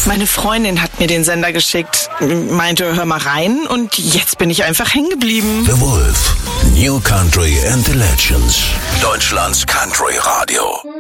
Meine Freundin hat mir den Sender geschickt, meinte, hör mal rein und jetzt bin ich einfach hängen geblieben. The Wolf, New Country and the Legends. Deutschlands Country Radio.